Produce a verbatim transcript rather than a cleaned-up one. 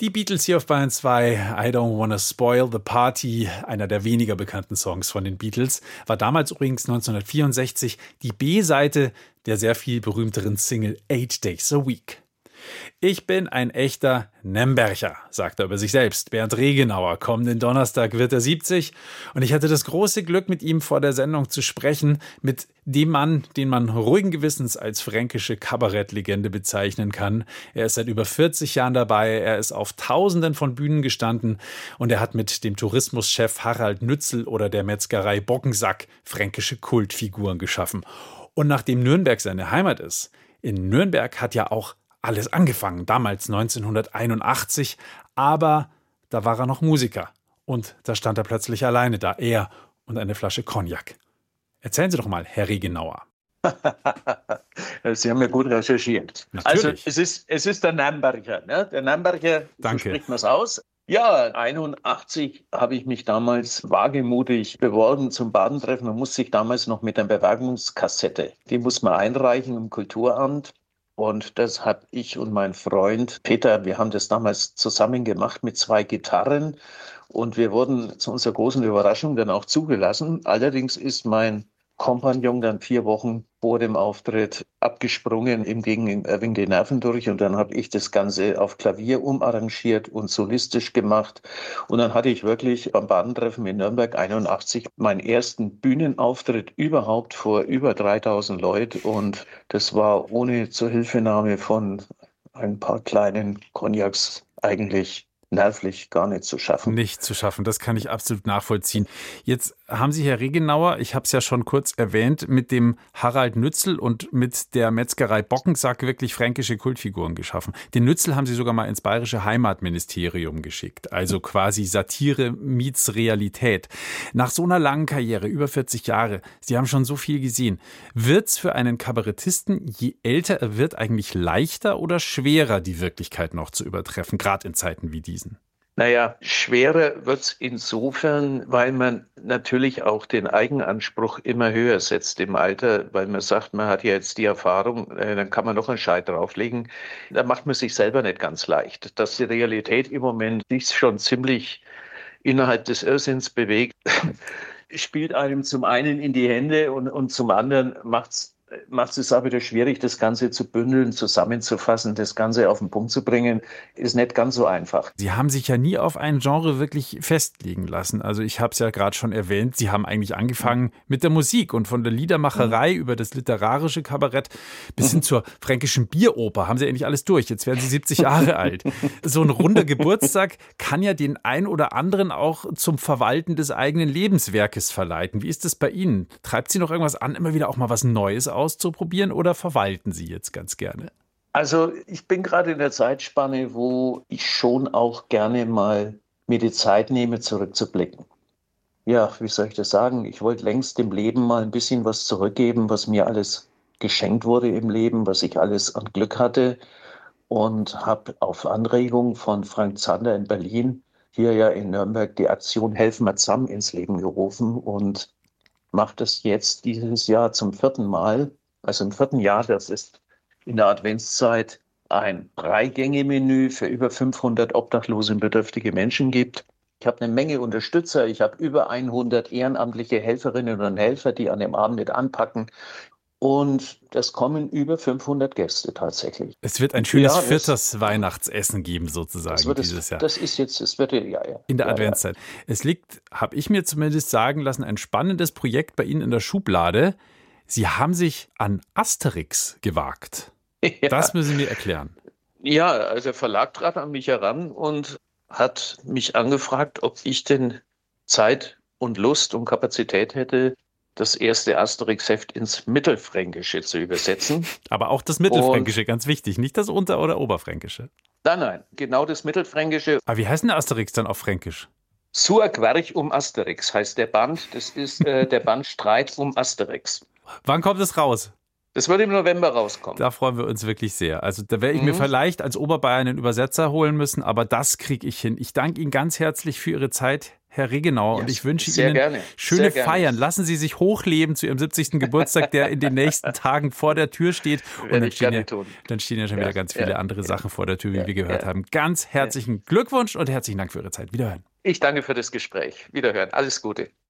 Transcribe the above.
Die Beatles hier auf Bayern zwei, I Don't Wanna Spoil the Party, einer der weniger bekannten Songs von den Beatles, war damals übrigens neunzehnhundertvierundsechzig die B-Seite der sehr viel berühmteren Single Eight Days a Week. Ich bin ein echter Nembercher, sagt er über sich selbst. Bernd Regenauer, kommenden Donnerstag wird er siebzig und ich hatte das große Glück, mit ihm vor der Sendung zu sprechen, mit dem Mann, den man ruhigen Gewissens als fränkische Kabarettlegende bezeichnen kann. Er ist seit über vierzig Jahren dabei, er ist auf Tausenden von Bühnen gestanden und er hat mit dem Tourismuschef Harald Nützel oder der Metzgerei Bockensack fränkische Kultfiguren geschaffen. Und nachdem Nürnberg seine Heimat ist, in Nürnberg hat ja auch alles angefangen, damals neunzehnhunderteinundachtzig, aber da war er noch Musiker und da stand er plötzlich alleine da, er und eine Flasche Cognac. Erzählen Sie doch mal, Herr Regenauer. Sie haben ja gut recherchiert. Natürlich. Also es ist, es ist der Nürnberger, ne? Der Nürnberger, so spricht man es aus. Ja, einundachtzig habe ich mich damals wagemutig beworben zum Badentreffen und musste ich damals noch mit einer Bewerbungskassette. Die muss man einreichen im Kulturamt. Und das habe ich und mein Freund Peter, wir haben das damals zusammen gemacht mit zwei Gitarren. Und wir wurden zu unserer großen Überraschung dann auch zugelassen. Allerdings ist mein Kompagnon dann vier Wochen vor dem Auftritt abgesprungen, ihm gingen ein wenig die Nerven durch. Und dann habe ich das Ganze auf Klavier umarrangiert und solistisch gemacht. Und dann hatte ich wirklich beim Badentreffen in Nürnberg einundachtzig meinen ersten Bühnenauftritt überhaupt vor über dreitausend Leuten. Und das war ohne Zuhilfenahme von ein paar kleinen Cognacs eigentlich nervlich gar nicht zu schaffen. Nicht zu schaffen, das kann ich absolut nachvollziehen. Jetzt haben Sie, Herr Regenauer, ich habe es ja schon kurz erwähnt, mit dem Harald Nützel und mit der Metzgerei Bockensack wirklich fränkische Kultfiguren geschaffen. Den Nützel haben Sie sogar mal ins bayerische Heimatministerium geschickt, also quasi Satire meets Realität. Nach so einer langen Karriere, über vierzig Jahre, Sie haben schon so viel gesehen. Wird's für einen Kabarettisten, je älter er wird, eigentlich leichter oder schwerer, die Wirklichkeit noch zu übertreffen, gerade in Zeiten wie diesen? Naja, schwerer wird es insofern, weil man natürlich auch den Eigenanspruch immer höher setzt im Alter, weil man sagt, man hat ja jetzt die Erfahrung, äh, dann kann man noch einen Scheit drauflegen. Da macht man sich selber nicht ganz leicht. Dass die Realität im Moment sich schon ziemlich innerhalb des Irrsinns bewegt, spielt einem zum einen in die Hände und, und zum anderen macht es macht es auch wieder schwierig, das Ganze zu bündeln, zusammenzufassen, das Ganze auf den Punkt zu bringen, ist nicht ganz so einfach. Sie haben sich ja nie auf ein Genre wirklich festlegen lassen. Also ich habe es ja gerade schon erwähnt, Sie haben eigentlich angefangen mit der Musik und von der Liedermacherei mhm. über das literarische Kabarett bis mhm. hin zur fränkischen Bieroper haben Sie eigentlich alles durch. Jetzt werden Sie siebzig Jahre alt. So ein runder Geburtstag kann ja den ein oder anderen auch zum Verwalten des eigenen Lebenswerkes verleiten. Wie ist das bei Ihnen? Treibt Sie noch irgendwas an, immer wieder auch mal was Neues auszuprobieren oder verwalten Sie jetzt ganz gerne? Also ich bin gerade in der Zeitspanne, wo ich schon auch gerne mal mir die Zeit nehme, zurückzublicken. Ja, wie soll ich das sagen? Ich wollte längst dem Leben mal ein bisschen was zurückgeben, was mir alles geschenkt wurde im Leben, was ich alles an Glück hatte und habe auf Anregung von Frank Zander in Berlin hier ja in Nürnberg die Aktion Helfen wir zusammen ins Leben gerufen und mache das jetzt dieses Jahr zum vierten Mal, also im vierten Jahr, das ist in der Adventszeit ein Drei-Gänge-Menü für über fünfhundert obdachlose und bedürftige Menschen gibt. Ich habe eine Menge Unterstützer, ich habe über hundert ehrenamtliche Helferinnen und Helfer, die an dem Abend mit anpacken. Und das kommen über fünfhundert Gäste tatsächlich. Es wird ein schönes ja, viertes Weihnachtsessen geben sozusagen das dieses es, Jahr. Das ist jetzt, das wird ja, ja. In der ja, Adventszeit. Ja. Es liegt, habe ich mir zumindest sagen lassen, ein spannendes Projekt bei Ihnen in der Schublade. Sie haben sich an Asterix gewagt. Ja. Das müssen Sie mir erklären. Ja, also der Verlag trat an mich heran und hat mich angefragt, ob ich denn Zeit und Lust und Kapazität hätte, das erste Asterix-Heft ins Mittelfränkische zu übersetzen. Aber auch das Mittelfränkische, und ganz wichtig, nicht das Unter- oder Oberfränkische. Nein, nein, genau das Mittelfränkische. Aber wie heißt denn der Asterix dann auf Fränkisch? Sur Gwerch um Asterix heißt der Band. Das ist äh, der Band Streit um Asterix. Wann kommt es raus? Das wird im November rauskommen. Da freuen wir uns wirklich sehr. Also da werde ich mhm. mir vielleicht als Oberbayern einen Übersetzer holen müssen, aber das kriege ich hin. Ich danke Ihnen ganz herzlich für Ihre Zeit, Herr Regenauer, ja, und ich wünsche Ihnen gerne. schöne sehr Feiern. gerne. Lassen Sie sich hochleben zu Ihrem siebzigsten Geburtstag, der in den nächsten Tagen vor der Tür steht. Und dann stehen, ja, dann stehen ja schon ja, wieder ganz viele ja, andere ja, Sachen vor der Tür, wie ja, wir gehört ja. haben. Ganz herzlichen Glückwunsch und herzlichen Dank für Ihre Zeit. Wiederhören. Ich danke für das Gespräch. Wiederhören. Alles Gute.